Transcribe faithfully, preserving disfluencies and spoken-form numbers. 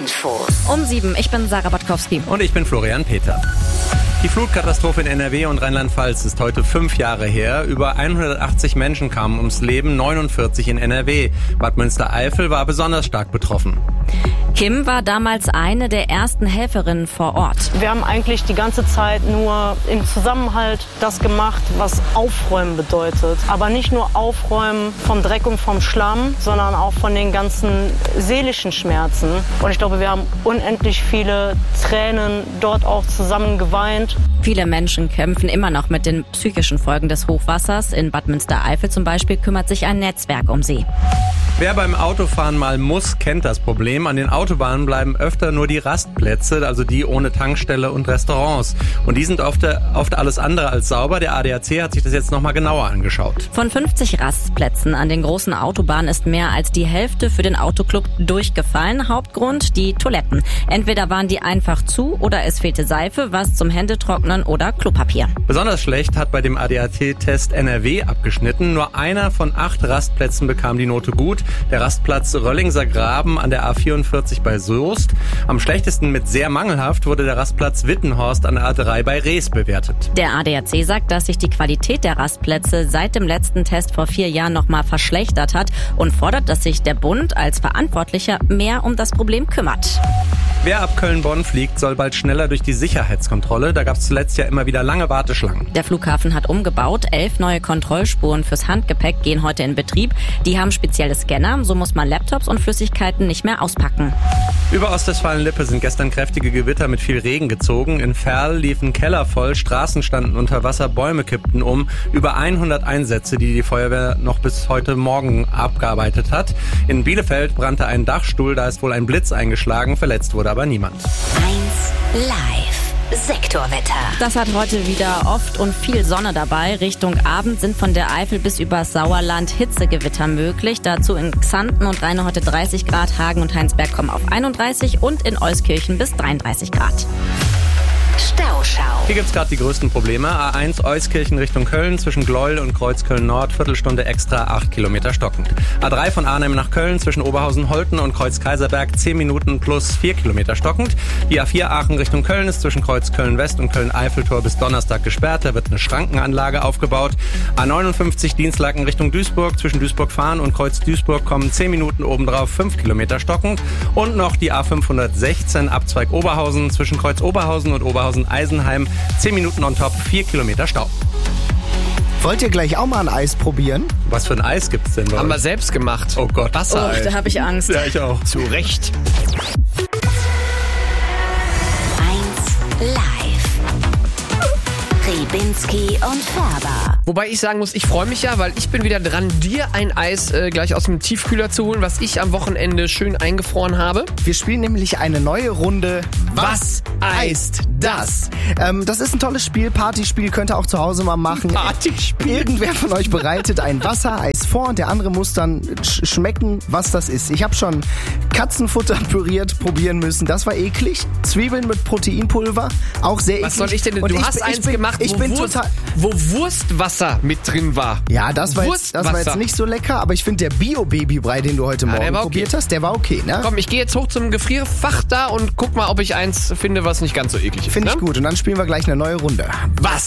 Infos. Um sieben, ich bin Sarah Botkowski. Und ich bin Florian Peter. Die Flutkatastrophe in N R W und Rheinland-Pfalz ist heute fünf Jahre her. Über hundertachtzig Menschen kamen ums Leben, neunundvierzig in N R W. Bad Münstereifel war besonders stark betroffen. Kim war damals eine der ersten Helferinnen vor Ort. Wir haben eigentlich die ganze Zeit nur im Zusammenhalt das gemacht, was Aufräumen bedeutet. Aber nicht nur Aufräumen vom Dreck und vom Schlamm, sondern auch von den ganzen seelischen Schmerzen. Und ich glaube, wir haben unendlich viele Tränen dort auch zusammen geweint. Viele Menschen kämpfen immer noch mit den psychischen Folgen des Hochwassers. In Bad Münstereifel zum Beispiel kümmert sich ein Netzwerk um sie. Wer beim Autofahren mal muss, kennt das Problem. An den Autobahnen bleiben öfter nur die Rastplätze, also die ohne Tankstelle und Restaurants. Und die sind oft, oft alles andere als sauber. Der A D A C hat sich das jetzt nochmal genauer angeschaut. Von fünfzig Rastplätzen an den großen Autobahnen ist mehr als die Hälfte für den Autoclub durchgefallen. Hauptgrund die Toiletten. Entweder waren die einfach zu oder es fehlte Seife, was zum Händetrocknen oder Klopapier. Besonders schlecht hat bei dem A D A C-Test N R W abgeschnitten. Nur einer von acht Rastplätzen bekam die Note gut. Der Rastplatz Röllingser Graben an der A vierundvierzig bei Soest. Am schlechtesten mit sehr mangelhaft wurde der Rastplatz Wittenhorst an der A drei bei Rees bewertet. Der A D A C sagt, dass sich die Qualität der Rastplätze seit dem letzten Test vor vier Jahren nochmal verschlechtert hat und fordert, dass sich der Bund als Verantwortlicher mehr um das Problem kümmert. Wer ab Köln-Bonn fliegt, soll bald schneller durch die Sicherheitskontrolle. Da gab es zuletzt ja immer wieder lange Warteschlangen. Der Flughafen hat umgebaut. Elf neue Kontrollspuren fürs Handgepäck gehen heute in Betrieb. Die haben spezielle Scanner, so muss man Laptops und Flüssigkeiten nicht mehr auspacken. Über Ostwestfalen-Lippe sind gestern kräftige Gewitter mit viel Regen gezogen. In Verl liefen Keller voll, Straßen standen unter Wasser, Bäume kippten um. Über hundert Einsätze, die die Feuerwehr noch bis heute Morgen abgearbeitet hat. In Bielefeld brannte ein Dachstuhl, da ist wohl ein Blitz eingeschlagen, verletzt wurde aber niemand. eins Live. Sektorwetter. Das hat heute wieder oft und viel Sonne dabei. Richtung Abend sind von der Eifel bis übers Sauerland Hitzegewitter möglich. Dazu in Xanten und Rheine heute dreißig Grad. Hagen und Heinsberg kommen auf einunddreißig und in Euskirchen bis dreiunddreißig Grad. Stauschau. Hier gibt's gerade die größten Probleme. A eins Euskirchen Richtung Köln zwischen Gleuel und Kreuzköln-Nord, Viertelstunde extra, acht Kilometer stockend. A drei von Arnhem nach Köln zwischen Oberhausen-Holten und Kreuz-Kaiserberg, zehn Minuten plus vier Kilometer stockend. Die A vier Aachen Richtung Köln ist zwischen Kreuz-Köln-West und Köln-Eiffeltor bis Donnerstag gesperrt. Da wird eine Schrankenanlage aufgebaut. A neunundfünfzig Dienstlaken Richtung Duisburg zwischen Duisburg-Fahn und Kreuz-Duisburg kommen zehn Minuten obendrauf, fünf Kilometer stockend. Und noch die A fünfhundertsechzehn Abzweig Oberhausen zwischen Kreuz-Oberhausen und Oberhausen-Eisenheim, zehn Minuten on top, vier Kilometer Stau. Wollt ihr gleich auch mal ein Eis probieren? Was für ein Eis gibt's denn bei Haben wir euch? selbst gemacht. Oh Gott. Oh, Wassereis. da habe ich Angst. Ja, ich auch. Zu Recht. eins Live. Ribinski und Färber. Wobei ich sagen muss, ich freue mich ja, weil ich bin wieder dran, dir ein Eis äh, gleich aus dem Tiefkühler zu holen, was ich am Wochenende schön eingefroren habe. Wir spielen nämlich eine neue Runde. Was eist das? Ähm, das ist ein tolles Spiel, Partyspiel, könnt ihr auch zu Hause mal machen. Partyspiel. Irgendwer von euch bereitet ein Wassereis vor und der andere muss dann sch- schmecken, was das ist. Ich habe schon Katzenfutter püriert probieren müssen, das war eklig. Zwiebeln mit Proteinpulver, auch sehr eklig. Was soll ich denn? Und Du ich hast bin, eins ich bin, gemacht, ich wo, bin Wurst, total... wo Wurstwasser mit drin war. Ja, das war, jetzt, das war jetzt Wurstwasser. nicht so lecker, aber ich finde der Bio-Baby-Brei, den du heute Ah, Morgen der war okay. probiert hast, der war okay, ne? Komm, ich gehe jetzt hoch zum Gefrierfach da und guck mal, ob ich eins finde, was nicht ganz so eklig ist. Finde ich ne? gut. Und dann spielen wir gleich eine neue Runde. Was